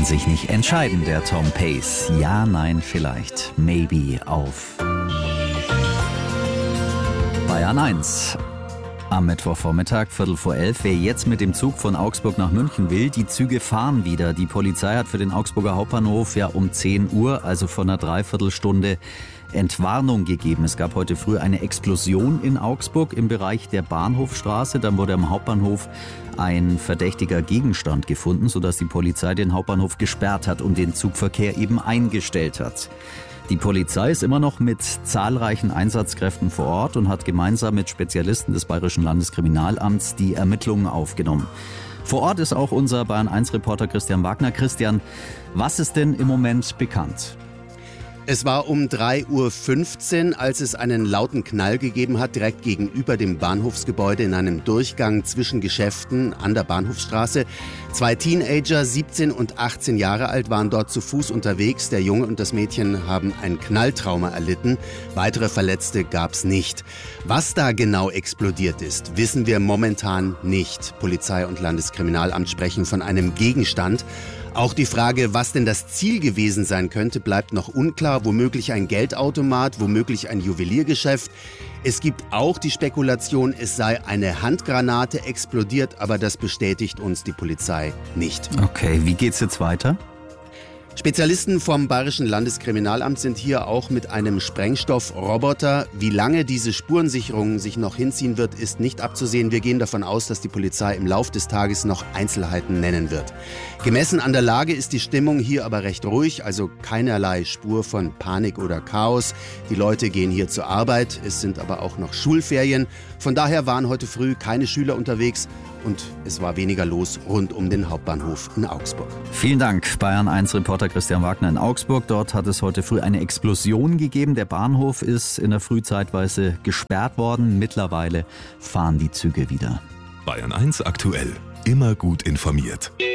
kann sich nicht entscheiden, der Tom Pace. Ja, nein, vielleicht. Maybe auf Bayern 1. Am Mittwochvormittag, 11:15. Wer jetzt mit dem Zug von Augsburg nach München will, die Züge fahren wieder. Die Polizei hat für den Augsburger Hauptbahnhof ja um 10 Uhr, also vor einer Dreiviertelstunde, Entwarnung gegeben. Es gab heute früh eine Explosion in Augsburg im Bereich der Bahnhofstraße. Dann wurde am Hauptbahnhof ein verdächtiger Gegenstand gefunden, sodass die Polizei den Hauptbahnhof gesperrt hat und den Zugverkehr eben eingestellt hat. Die Polizei ist immer noch mit zahlreichen Einsatzkräften vor Ort und hat gemeinsam mit Spezialisten des Bayerischen Landeskriminalamts die Ermittlungen aufgenommen. Vor Ort ist auch unser Bayern-1-Reporter Christian Wagner. Christian, was ist denn im Moment bekannt? Es war um 3:15 Uhr, als es einen lauten Knall gegeben hat, direkt gegenüber dem Bahnhofsgebäude in einem Durchgang zwischen Geschäften an der Bahnhofstraße. 2 Teenager, 17 und 18 Jahre alt, waren dort zu Fuß unterwegs. Der Junge und das Mädchen haben ein Knalltrauma erlitten. Weitere Verletzte gab's nicht. Was da genau explodiert ist, wissen wir momentan nicht. Polizei und Landeskriminalamt sprechen von einem Gegenstand. Auch die Frage, was denn das Ziel gewesen sein könnte, bleibt noch unklar. Womöglich ein Geldautomat, womöglich ein Juweliergeschäft. Es gibt auch die Spekulation, es sei eine Handgranate explodiert, aber das bestätigt uns die Polizei nicht. Okay, wie geht's jetzt weiter? Spezialisten vom Bayerischen Landeskriminalamt sind hier auch mit einem Sprengstoffroboter. Wie lange diese Spurensicherung sich noch hinziehen wird, ist nicht abzusehen. Wir gehen davon aus, dass die Polizei im Lauf des Tages noch Einzelheiten nennen wird. Gemessen an der Lage ist die Stimmung hier aber recht ruhig, also keinerlei Spur von Panik oder Chaos. Die Leute gehen hier zur Arbeit, es sind aber auch noch Schulferien. Von daher waren heute früh keine Schüler unterwegs und es war weniger los rund um den Hauptbahnhof in Augsburg. Vielen Dank, Bayern 1 Reporter Christian Wagner in Augsburg. Dort hat es heute früh eine Explosion gegeben. Der Bahnhof ist in der Früh zeitweise gesperrt worden. Mittlerweile fahren die Züge wieder. Bayern 1 aktuell. Immer gut informiert.